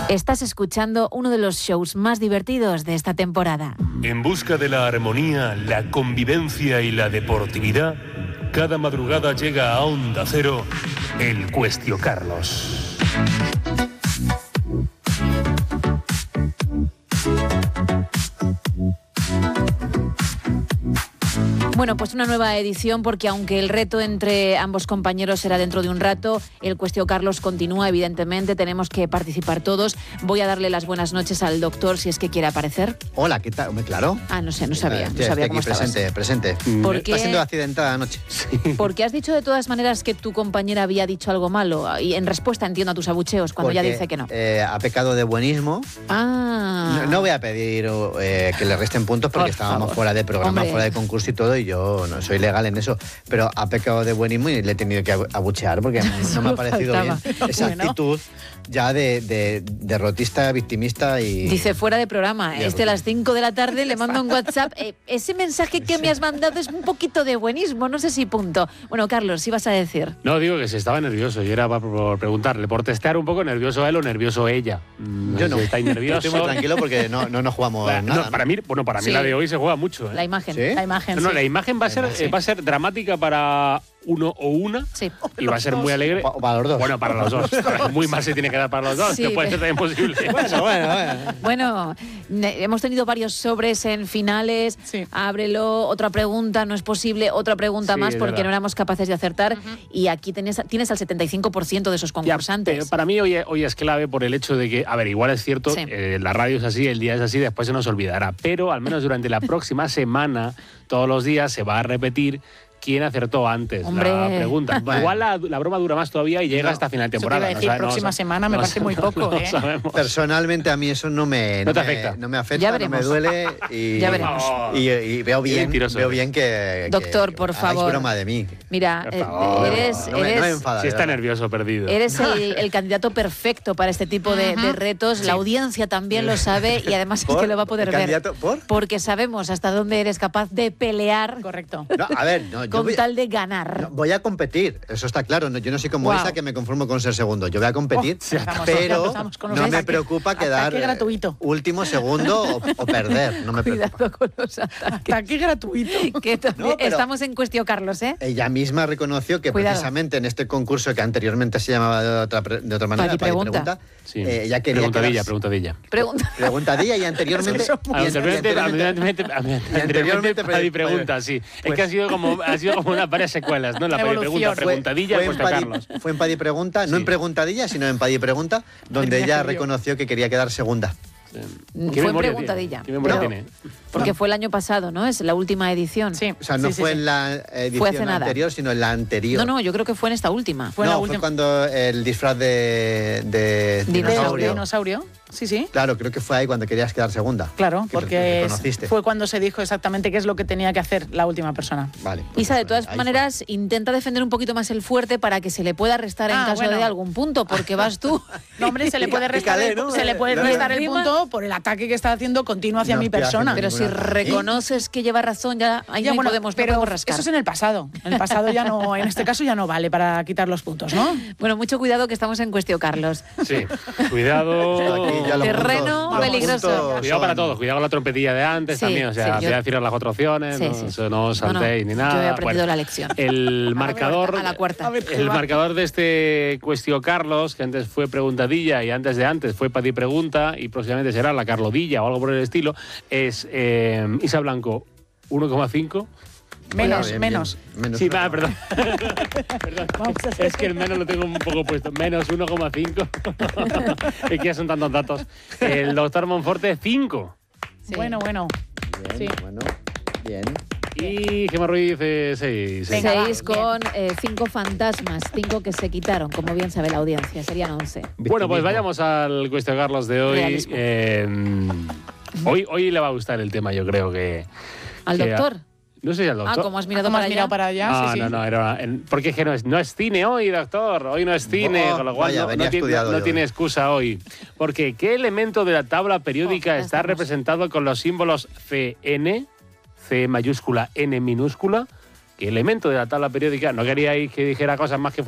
Estás escuchando uno de los shows más divertidos de esta temporada. En busca de la armonía, la convivencia y la deportividad, cada madrugada llega a Onda Cero el Cuestio Carlos. Bueno, pues una nueva edición, porque aunque el reto entre ambos compañeros será dentro de un rato, el Cuestio Carlos continúa, evidentemente, tenemos que participar todos. Voy a darle las buenas noches al doctor, si es que quiere aparecer. Hola, ¿qué tal? Claro. Ah, no sé, no sabía Estoy cómo aquí estabas. presente. ¿Por qué? Está siendo accidentada anoche. Porque has dicho de todas maneras que tu compañera había dicho algo malo, y en respuesta entiendo a tus abucheos cuando ella dice que no. Ha pecado de buenismo. Ah. No voy a pedir que le resten puntos porque estábamos fuera de programa, fuera de concurso y todo, y yo no soy legal en eso, pero ha pecado de buenismo y le he tenido que abuchear porque no me ha parecido bien esa actitud ya de derrotista, victimista y... Dice fuera de programa, a las 5 de la tarde le mando un WhatsApp, ese mensaje que me has mandado es un poquito de buenismo, no sé si punto. Bueno, Carlos, ¿sí vas a decir? No, digo que se estaba nervioso y era por preguntarle, por testear un poco nervioso él o nervioso ella. Yo no. ¿Estáis nerviosos? Estoy muy tranquilo porque no jugamos nada. No, para mí Sí. la de hoy se juega mucho. La imagen. ¿Sí? La imagen, No, la imagen va a ser dramática para uno o una, sí, y va a ser muy alegre. Para los dos. Bueno, para los dos. Muy mal se tiene que dar para los dos, Sí, que puede ser también posible. Bueno, hemos tenido varios sobres en finales. Sí. Ábrelo, otra pregunta, no es posible, otra pregunta Sí, más, es porque verdad. no éramos capaces de acertar. Y aquí tienes al 75% de esos concursantes. Pero para mí hoy es clave por el hecho de que, a ver, igual es cierto, Sí. la radio es así, el día es así, después se nos olvidará. Pero al menos durante la próxima semana, todos los días se va a repetir quién acertó antes Hombre. la pregunta. Bueno. Igual la broma dura más todavía y llega hasta final de Eso te iba temporada. a decir, próxima semana me parece muy poco, no ¿eh? sabemos. Personalmente a mí eso no me afecta. No me afecta, Ya no veremos. me duele y, Ya veremos. y veo bien, mentiroso que Doctor, por hagáis favor. broma de mí. Mira, Por favor. eres No me enfada, Si está de verdad. nervioso, perdido. Eres el candidato perfecto para este tipo de retos. La audiencia también lo sabe y además es ¿Por? que lo va a poder ¿El ver. candidato? ¿Por? Porque sabemos hasta dónde eres capaz de pelear Correcto. No, a ver, no, yo con voy, tal de ganar. voy a competir, eso está claro. Yo no soy como Wow. Isa, que me conformo con ser segundo. Yo voy a competir, Empezamos, pero empezamos con los no me ataques. preocupa quedar Ataque gratuito. último, segundo o perder. No me preocupa. Cuidado con los ataques. Ataque gratuito. Que también No, pero- estamos en Cuestio Carlos, ¿eh? Ella misma reconoció que Cuidado. precisamente en este concurso que anteriormente se llamaba de otra manera, Padi Pregunta. Sí. ella quería Preguntadilla, quedarse- preguntadilla. Preguntadilla y anteriormente... Anteriormente Padi Pregunta, sí. Es que ha sido como unas varias secuelas, ¿no? La Padi Pregunta, Evolución. Preguntadilla, Fue en Cuestio Padi- Carlos. Fue en Padi Pregunta, no Sí. en Preguntadilla, sino en Padi Pregunta, donde Mira ella qué lío. reconoció que quería quedar segunda. ¿Qué Fue memoria preguntadilla. tiene? ¿Qué memoria Pero- tiene? Porque fue el año pasado, ¿no? Es la última edición. Sí. O sea, no Sí, fue sí. en la Fue edición hace nada. anterior, sino en la anterior. No, yo creo que fue en esta última. Fue en la Fue última. cuando el disfraz de dinosaurio. Dinosaurio. Sí, sí. Claro, creo que fue ahí cuando querías quedar segunda. Claro, Que porque reconociste. fue cuando se dijo exactamente qué es lo que tenía que hacer la última persona. Vale. pues Isa, de eso, todas ahí maneras, intenta defender un poquito más el fuerte para que se le pueda restar en Ah, caso bueno. de algún punto, porque vas tú. No, hombre, se le puede restar, Pícale, ¿no? se le puede No, restar el encima- punto por el ataque que está haciendo continuo hacia No mi estoy persona. haciendo Pero si ningún ataque. reconoces que lleva razón, ya ahí Ya, no bueno, podemos pero rascar. eso es en el pasado. En el pasado ya no, en este caso ya no vale para quitar los puntos, ¿no? Bueno, mucho cuidado que estamos en Cuestio Carlos. Sí. Cuidado. Aquí ya los Terreno puntos- los peligroso. puntos Cuidado para son- todos, cuidado con la trompetilla de antes Sí, también, o sea, sí, voy yo- a deciros las cuatro opciones, Sí, no, sí. eso no os saltéis No, ni nada. yo he aprendido la lección. El marcador, a la cuarta. A ver qué el va. marcador de este Cuestio Carlos, que antes fue preguntadilla y antes fue Padi Pregunta y próximamente será la Carlodilla o algo por el estilo, es Isa Blanco 1,5. Menos, Bien, menos. bien, menos Sí, una. va, perdón. Perdón. Es que el menos lo tengo un poco puesto. Menos 1,5. Es que ya son tantos datos. El doctor Monforte, 5. Sí. Bueno. Bien, Sí. bueno, bien. Y Gemma Ruiz, 6. Venga, va, 6 con 5 fantasmas, 5 que se quitaron, como bien sabe la audiencia, serían 11. Bueno, pues Victimismo. vayamos al Cuestio Carlos de hoy. Realismo. Hoy le va a gustar el tema, yo creo que... ¿Al que- doctor? No sé si al doctor. Ah, como has mirado ¿Cómo para has allá. mirado para allá? No, Sí, sí. porque es que no es cine hoy, doctor. Hoy no es cine, Oh, con lo cual vaya, venía estudiado no yo, tiene excusa hoy. Porque ¿qué elemento de la tabla periódica ya está estamos. representado con los símbolos CN, C mayúscula, N minúscula? ¿Qué elemento de la tabla periódica? No queríais que dijera cosas más que